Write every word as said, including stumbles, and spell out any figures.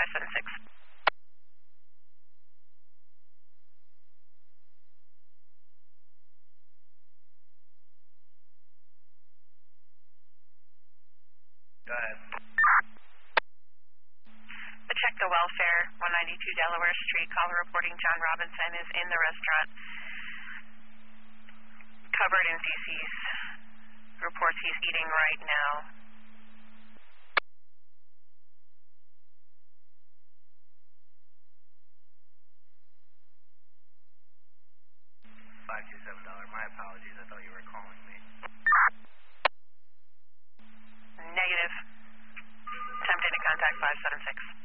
seven six. Go ahead. The check the welfare, one ninety-two Delaware Street. Caller reporting John Robinson is in the restaurant, covered in feces. Reports he's eating right now. five two seven dollars. My apologies. I thought you were calling me. Negative. Attempting to contact five seven six.